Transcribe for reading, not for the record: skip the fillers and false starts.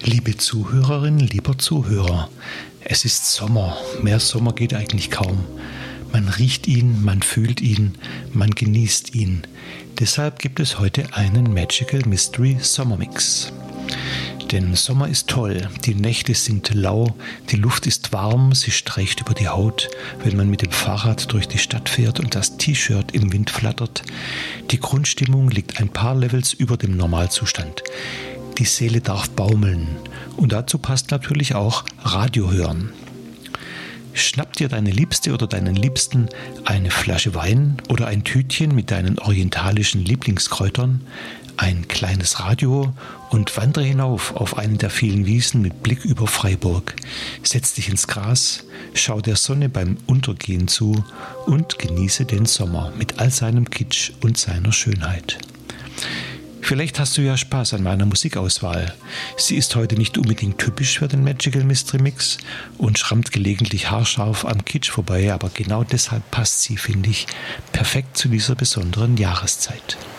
Liebe Zuhörerin, lieber Zuhörer, es ist Sommer. Mehr Sommer geht eigentlich kaum. Man riecht ihn, man fühlt ihn, man genießt ihn. Deshalb gibt es heute einen Magical Mystery Sommermix. Denn Sommer ist toll, die Nächte sind lau, die Luft ist warm, sie streicht über die Haut, wenn man mit dem Fahrrad durch die Stadt fährt und das T-Shirt im Wind flattert. Die Grundstimmung liegt ein paar Levels über dem Normalzustand. Die Seele darf baumeln und dazu passt natürlich auch Radio hören. Schnapp dir deine Liebste oder deinen Liebsten eine Flasche Wein oder ein Tütchen mit deinen orientalischen Lieblingskräutern, ein kleines Radio und wandere hinauf auf einen der vielen Wiesen mit Blick über Freiburg. Setz dich ins Gras, schau der Sonne beim Untergehen zu und genieße den Sommer mit all seinem Kitsch und seiner Schönheit. Vielleicht hast du ja Spaß an meiner Musikauswahl. Sie ist heute nicht unbedingt typisch für den Magical Mystery Mix und schrammt gelegentlich haarscharf am Kitsch vorbei, aber genau deshalb passt sie, finde ich, perfekt zu dieser besonderen Jahreszeit.